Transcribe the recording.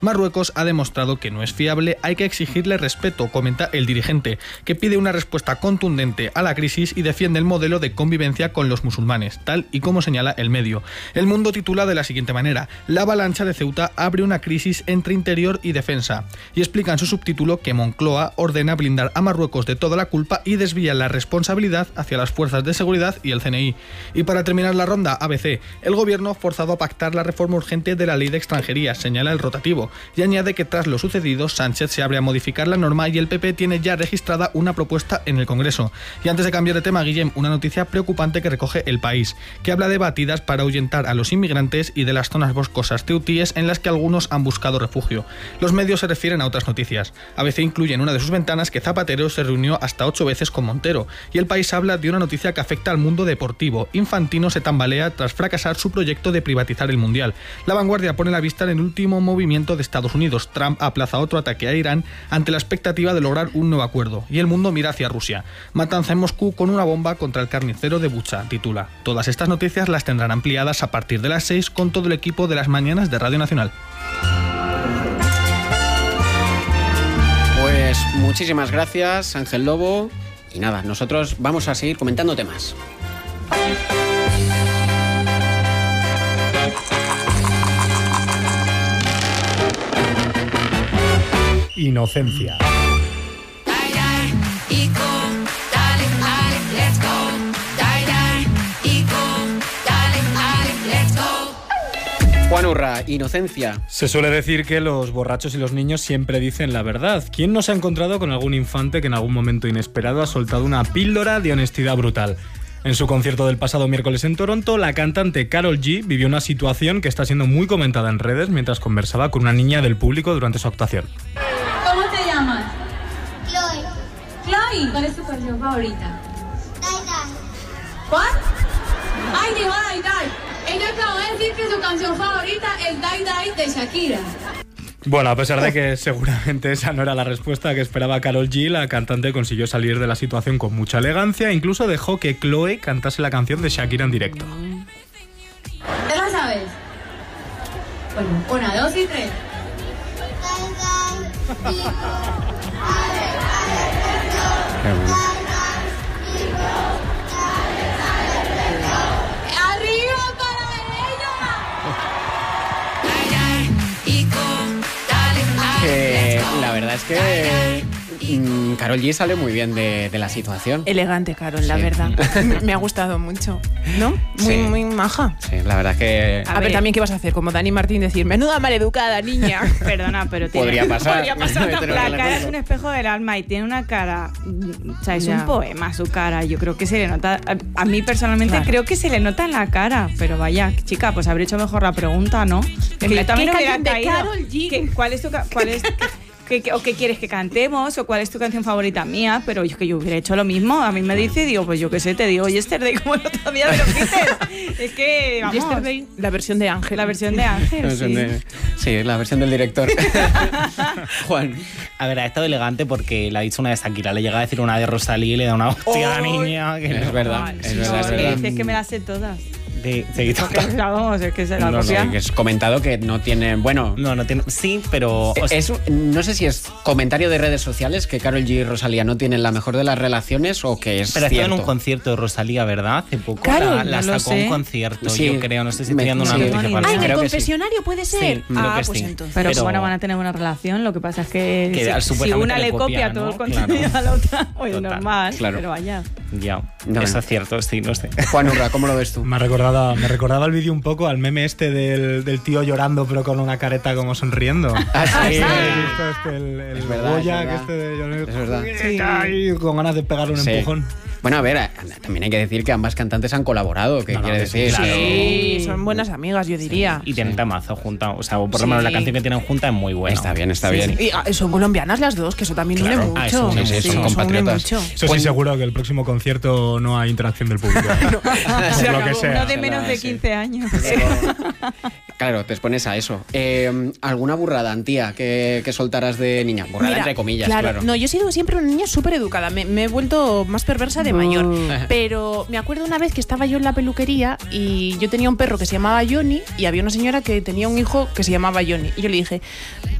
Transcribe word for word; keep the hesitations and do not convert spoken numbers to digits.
Marruecos ha demostrado que no es fiable, hay que exigirle respeto, comenta el dirigente, que pide una respuesta contundente a la crisis y defiende el modelo de convivencia con los musulmanes, tal y como señala el medio. El Mundo titula de la siguiente manera: la avalancha de Ceuta abre una crisis entre interior y defensa, y explica en su subtítulo que Moncloa ordena blindar a Marruecos de toda la culpa y desvía la responsabilidad hacia las fuerzas de seguridad y el C N I. Y para terminar la ronda, A B C, el gobierno forzado a pactar la reforma urgente de la ley de extranjería, señala el rotativo, y añade que tras lo sucedido, Sánchez se abre a modificar la norma y el P P tiene ya registrada una propuesta en el Congreso. Y antes de cambiar de tema, Guillem, una noticia preocupante que recoge El País, que habla de batidas para ahuyentar a los inmigrantes y de las zonas boscosas ceutíes en las que algunos han buscado refugio. Los medios se refieren a otras noticias. A B C incluye en una de sus ventanas que Zapatero se reunió hasta ocho veces con Montero, y El País habla de una noticia que afecta al mundo deportivo. Infantino se tambalea tras fracasar su proyecto de privatizar el Mundial. La Vanguardia pone la vista en el último movimiento de Estados Unidos. Trump aplaza otro ataque a Irán ante la expectativa de lograr un nuevo acuerdo, y el mundo mira hacia Rusia. Matanza en Moscú con una bomba contra el carnicero de Bucha, titula. Todas estas noticias las tendrán ampliadas a partir de las seis con todo el equipo de las mañanas de Radio Nacional. Pues muchísimas gracias, Ángel Lobo. Y nada, nosotros vamos a seguir comentando temas. Inocencia. Juan Urra, Inocencia. Se suele decir que los borrachos y los niños siempre dicen la verdad. ¿Quién no se ha encontrado con algún infante que en algún momento inesperado ha soltado una píldora de honestidad brutal? En su concierto del pasado miércoles en Toronto, la cantante Karol G vivió una situación que está siendo muy comentada en redes mientras conversaba con una niña del público durante su actuación. ¿Cómo te llamas? Chloe. Chloe. ¿Cuál es tu canción favorita? Dai Dai. ¿Cuál? Ay, dijo Dai Dai. Ella acabó de decir que su canción favorita es Dai Dai de Shakira. Bueno, a pesar de que seguramente esa no era la respuesta que esperaba Karol G, la cantante consiguió salir de la situación con mucha elegancia e incluso dejó que Chloe cantase la canción de Shakira en directo. ¿Te la sabes? Bueno, una, dos y tres. Dai Dai. Digo. Qué bueno. ¡Arriba para ella! Eh, la verdad es que mmm, Karol G sale muy bien de, de la situación. Elegante, Karol, la Sí. verdad. Me ha gustado mucho, ¿no? Muy, Sí. muy maja. Sí, la verdad es que A, ver, también, ¿qué vas a hacer? Como Dani Martín decir, menuda maleducada, niña. Perdona, pero tiene... podría pasar. Podría pasar Pero La no cara le es un acuerdo. espejo del alma y tiene una cara... O sea, es Ya. un poema su cara. Yo creo que se le nota... A, a mí personalmente Claro. creo que se le nota en la cara. Pero vaya, chica, pues habría hecho mejor la pregunta, ¿no? Que ¿Qué yo también hubiera canción de caído. Karol G? ¿Qué- ¿Cuál es tu... ca- Cuál es, qué- qué- o qué quieres que cantemos? ¿O cuál es tu canción favorita mía? Pero yo, que yo hubiera hecho lo mismo. A mí me dice y digo, pues yo qué sé, te digo Yesterday como el otro día de los Beatles. Es que, vamos... Yesterday, la versión de Ángel. La versión de Ángel, La versión sí. de- sí, la versión del director. Juan. A ver, ha estado elegante porque le ha dicho una de Shakira, le llega a decir una de Rosalía y le da una hostia a la niña. Que Es no. verdad, es No, verdad, es es que verdad. dices que me las sé todas. De, de- Porque, vamos, es que se la No, no, copia. que es comentado que no tiene... Bueno, no, no tiene. Sí, pero. o sea, es, no sé si es comentario de redes sociales que Karol G y Rosalía no tienen la mejor de las relaciones o que es pero estaba en cierto. un concierto de Rosalía, ¿verdad? Hace poco Claro, la, la no lo sacó a sé. un concierto, Sí. yo creo. No sé si Me- estoy dando una sí. noticia Ah, falsa. Ah, en el Creo que sí. confesionario puede ser. Sí, creo ah, que pues sí. entonces. Pero, Pero- bueno, van a tener una relación. Lo que pasa es que, Que si- si, supuestamente una le le copia, copia todo ¿no? el contenido Claro. a la otra, oye, Total. normal. Claro. Pero vaya. Ya, No, eso no. es cierto, sí, no sé. Juan Urra, ¿cómo lo ves tú? Me recordaba, me recordaba el vídeo un poco al meme este del, del tío llorando pero con una careta como sonriendo. Ah, sí. ¿Habéis visto este, el, el Es verdad, Goya, es verdad. que este de Es verdad. Sí. Con ganas de pegarle un Sí. empujón. Bueno, a ver, a- también hay que decir que ambas cantantes han colaborado, ¿qué No, no, quiere que sí, decir? claro. Sí, son buenas amigas, yo diría. Y tienen temazo junta, o sea, por lo Sí. menos la canción que tienen junta es muy buena. Está bien, está Sí, bien. sí. Y ah, son colombianas las dos, que eso también Claro. une mucho. Ah, eso une Sí, sí, mucho. son eso une compatriotas. mucho. Eso Pues- sí, seguro que el próximo concierto no hay interacción del público. Por Se lo acabó. que sea. Uno de menos de Sí. quince años. Claro, te expones a eso. Eh, ¿Alguna burrada, Antía, que, que soltaras de niña? Burrada Mira, entre comillas, claro. claro. No, yo he sido siempre una niña súper educada. Me, me he vuelto más perversa de de mayor. Pero me acuerdo una vez que estaba yo en la peluquería y yo tenía un perro que se llamaba Johnny y había una señora que tenía un hijo que se llamaba Johnny. Y yo le dije,